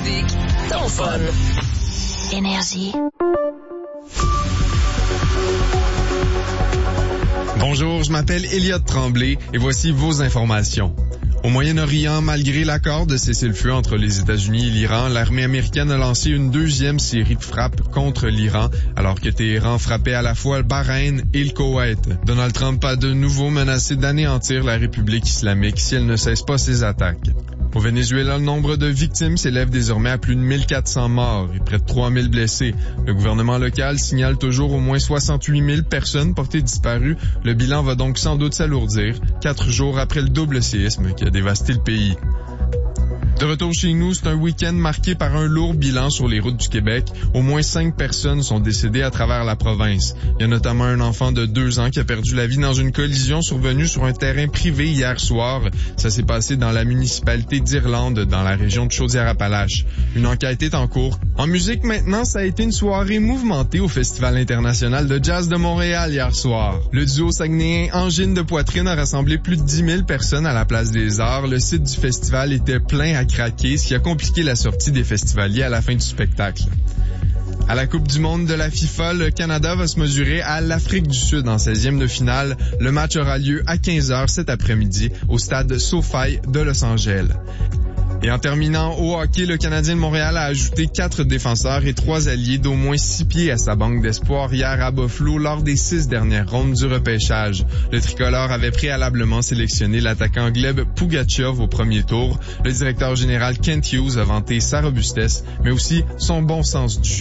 musique, ton fun. Énergie. Bonjour, je m'appelle Elliott Tremblay et voici vos informations. Au Moyen-Orient, malgré l'accord de cessez-le-feu entre les États-Unis et l'Iran, l'armée américaine a lancé une deuxième série de frappes contre l'Iran, alors que Téhéran frappait à la fois le Bahreïn et le Koweït. Donald Trump a de nouveau menacé d'anéantir la République islamique si elle ne cesse pas ses attaques. Au Venezuela, le nombre de victimes s'élève désormais à plus de 1400 morts et près de 3000 blessés. Le gouvernement local signale toujours au moins 68 000 personnes portées disparues. Le bilan va donc sans doute s'alourdir, 4 jours après le double séisme qui a dévasté le pays. De retour chez nous, c'est un week-end marqué par un lourd bilan sur les routes du Québec. Au moins 5 personnes sont décédées à travers la province. Il y a notamment un enfant de 2 ans qui a perdu la vie dans une collision survenue sur un terrain privé hier soir. Ça s'est passé dans la municipalité d'Irlande, dans la région de Chaudière-Appalaches. Une enquête est en cours. En musique maintenant, ça a été une soirée mouvementée au Festival international de jazz de Montréal hier soir. Le duo saguenéen Angine de Poitrine a rassemblé plus de 10 000 personnes à la Place des Arts. Le site du festival était plein à craquer, ce qui a compliqué la sortie des festivaliers à la fin du spectacle. À la Coupe du monde de la FIFA, le Canada va se mesurer à l'Afrique du Sud en 16e de finale. Le match aura lieu à 15h cet après-midi au stade SoFi de Los Angeles. Et en terminant au hockey, le Canadien de Montréal a ajouté 4 défenseurs et 3 alliés d'au moins 6 pieds à sa banque d'espoir hier à Buffalo lors des 6 dernières rondes du repêchage. Le tricolore avait préalablement sélectionné l'attaquant Gleb Pugachev au premier tour. Le directeur général Kent Hughes a vanté sa robustesse, mais aussi son bon sens du jeu.